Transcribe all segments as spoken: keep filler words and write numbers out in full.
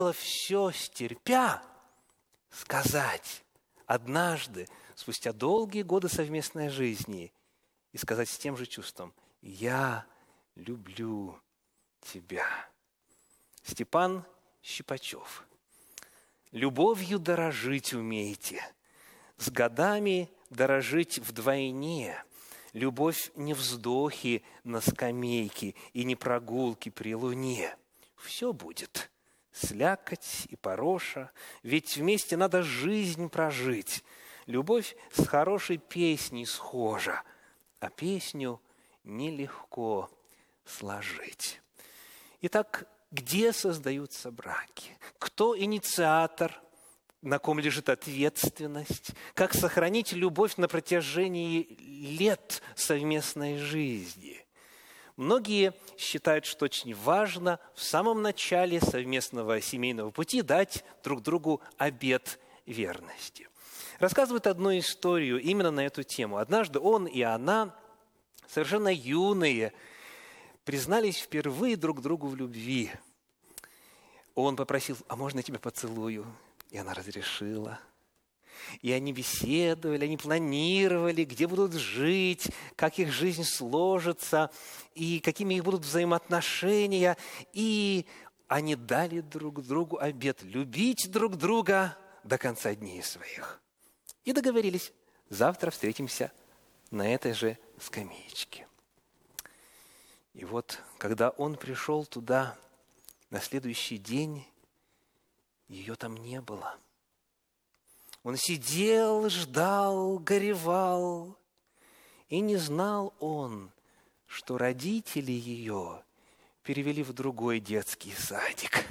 все стерпя, сказать однажды, спустя долгие годы совместной жизни, и сказать с тем же чувством: «Я люблю тебя». Степан Щипачев. Любовью дорожить умейте, с годами дорожить вдвойне. Любовь не вздохи на скамейке и не прогулки при луне. Все будет слякоть и пороша, ведь вместе надо жизнь прожить. Любовь с хорошей песней схожа, а песню нелегко сложить. Итак, где создаются браки? Кто инициатор? На ком лежит ответственность? Как сохранить любовь на протяжении лет совместной жизни? Многие считают, что очень важно в самом начале совместного семейного пути дать друг другу обет верности. Рассказывают одну историю именно на эту тему. Однажды он и она, совершенно юные, признались впервые друг другу в любви. Он попросил: «А можно я тебя поцелую?» И она разрешила. И они беседовали, они планировали, где будут жить, как их жизнь сложится, и какими их будут взаимоотношения. И они дали друг другу обет любить друг друга до конца дней своих. И договорились: завтра встретимся на этой же скамеечке. И вот, когда он пришел туда на следующий день, ее там не было. Он сидел, ждал, горевал, и не знал он, что родители ее перевели в другой детский садик.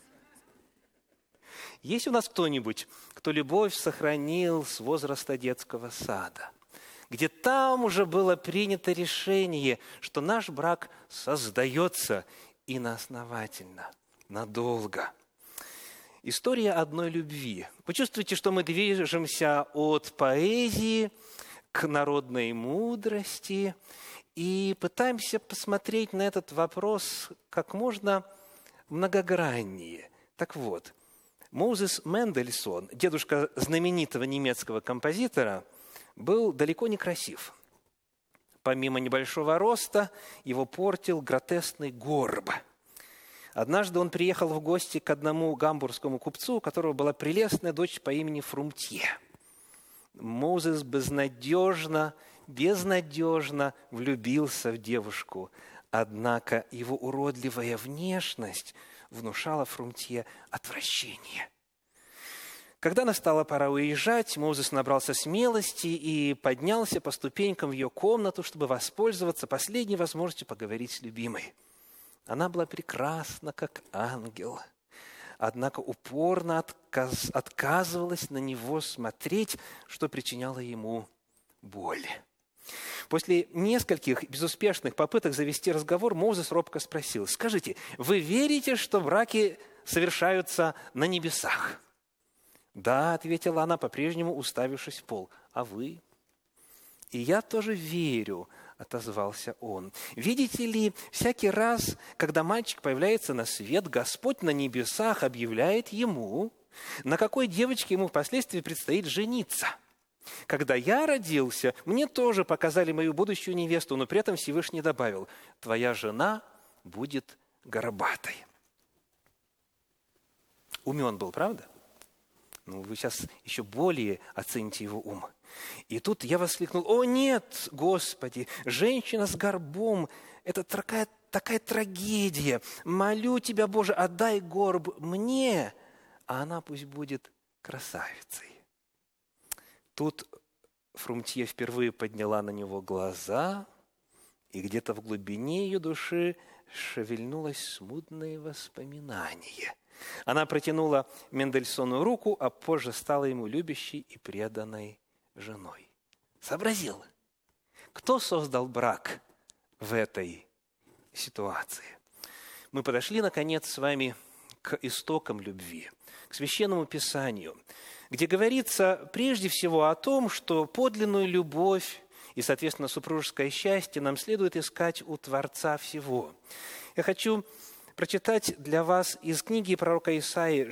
Есть у нас кто-нибудь, кто любовь сохранил с возраста детского сада, где там уже было принято решение, что наш брак создается и основательно, надолго? История одной любви. Вы чувствуете, что мы движемся от поэзии к народной мудрости и пытаемся посмотреть на этот вопрос как можно многограннее. Так вот, Моузес Мендельсон, дедушка знаменитого немецкого композитора, был далеко не красив. Помимо небольшого роста, его портил гротескный горб. Однажды он приехал в гости к одному гамбургскому купцу, у которого была прелестная дочь по имени Фрумтье. Моузес безнадежно, безнадежно влюбился в девушку, однако его уродливая внешность внушала Фрумтье отвращение. Когда настала пора уезжать, Моузес набрался смелости и поднялся по ступенькам в ее комнату, чтобы воспользоваться последней возможностью поговорить с любимой. Она была прекрасна, как ангел, однако упорно отказ, отказывалась на него смотреть, что причиняло ему боль. После нескольких безуспешных попыток завести разговор, Моузес робко спросил: «Скажите, вы верите, что браки совершаются на небесах?» «Да», — ответила она, по-прежнему уставившись в пол. «А вы?» «И я тоже верю», — отозвался он. «Видите ли, всякий раз, когда мальчик появляется на свет, Господь на небесах объявляет ему, на какой девочке ему впоследствии предстоит жениться. Когда я родился, мне тоже показали мою будущую невесту, но при этом Всевышний добавил: твоя жена будет горбатой». Умен был, правда? Ну, вы сейчас еще более оцените его ум. И тут я воскликнул: «О нет, Господи, женщина с горбом – это такая, такая трагедия. Молю Тебя, Боже, отдай горб мне, а она пусть будет красавицей». Тут Фрумтье впервые подняла на него глаза, и где-то в глубине ее души шевельнулось смутное воспоминание. Она протянула Мендельсону руку, а позже стала ему любящей и преданной женой. Сообразил, кто создал брак в этой ситуации? Мы подошли, наконец, с вами к истокам любви, к Священному Писанию, где говорится прежде всего о том, что подлинную любовь и, соответственно, супружеское счастье нам следует искать у Творца всего. Я хочу прочитать для вас из книги пророка Исаии